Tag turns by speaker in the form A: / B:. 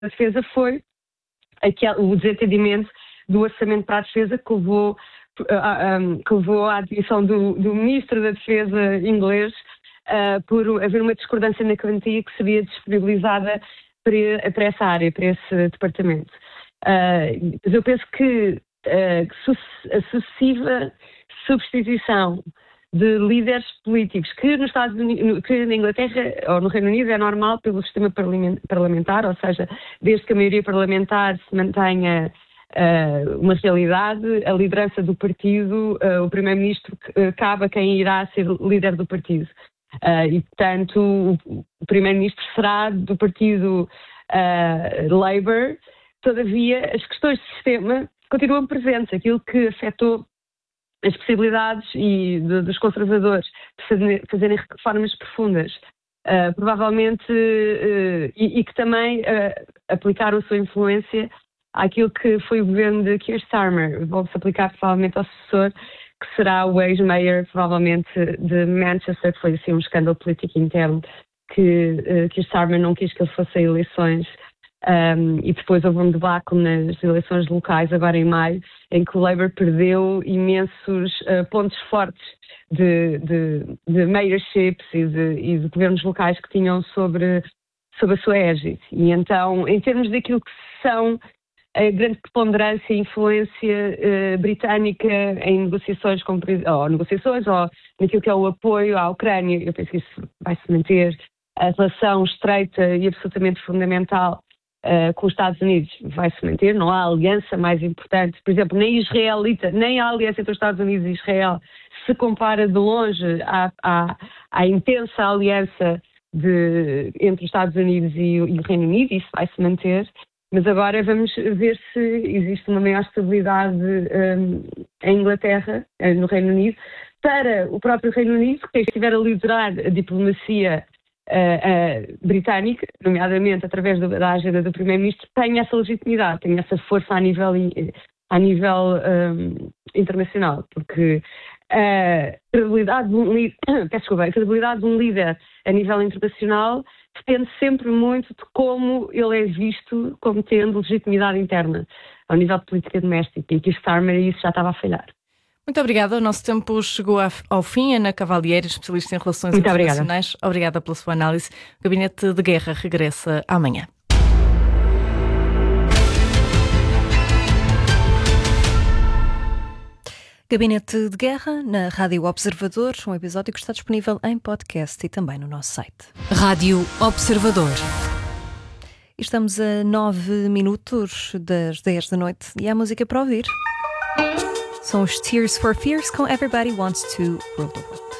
A: da Defesa foi o desentendimento do orçamento para a defesa que levou à admissão do Ministro da Defesa inglês por haver uma discordância na quantia que seria disponibilizada para essa área, para esse departamento. Mas eu penso que a sucessiva substituição de líderes políticos que nos Estados Unidos, que na Inglaterra ou no Reino Unido é normal pelo sistema parlamentar, ou seja, desde que a maioria parlamentar se mantenha uma realidade, a liderança do partido, o primeiro-ministro cabe a quem irá ser líder do partido. E, portanto, o primeiro-ministro será do partido Labour. Todavia, as questões de sistema continuam presentes. Aquilo que afetou as possibilidades dos conservadores de fazerem reformas profundas, provavelmente, e que também aplicaram a sua influência àquilo que foi o governo de Keir Starmer. Vão-se aplicar provavelmente ao sucessor, que será o ex-mayor, provavelmente, de Manchester, que foi assim um escândalo político interno, que Keir Starmer não quis que ele fosse a eleições. E depois houve um debacle nas eleições locais, agora em maio, em que o Labour perdeu imensos pontos fortes de mayorships e de governos locais que tinham sobre a sua égide. E então, em termos daquilo que são a grande preponderância e influência britânica em negociações, ou naquilo que é o apoio à Ucrânia, eu penso que isso vai se manter. A relação estreita e absolutamente fundamental com os Estados Unidos vai-se manter, não há aliança mais importante, por exemplo, nem a aliança entre os Estados Unidos e Israel se compara de longe à intensa aliança entre os Estados Unidos e o Reino Unido, isso vai-se manter, mas agora vamos ver se existe uma maior estabilidade em Inglaterra, no Reino Unido, para o próprio Reino Unido, que estiver a liderar a diplomacia britânica, nomeadamente através da agenda do Primeiro-Ministro, tem essa legitimidade, tem essa força a nível internacional, porque a credibilidade de um líder a nível internacional depende sempre muito de como ele é visto como tendo legitimidade interna, ao nível de política doméstica, e que Starmer isso já estava a falhar.
B: Muito obrigada. O nosso tempo chegou ao fim. Ana Cavalheiro, especialista em relações internacionais. Obrigada pela sua análise. O Gabinete de Guerra regressa amanhã. Gabinete de Guerra na Rádio Observador. Um episódio que está disponível em podcast e também no nosso site.
C: Rádio Observador.
B: Estamos a 9 minutos das 10 da noite e há música para ouvir. São os Tears for Fears com Everybody Wants to Rule the World.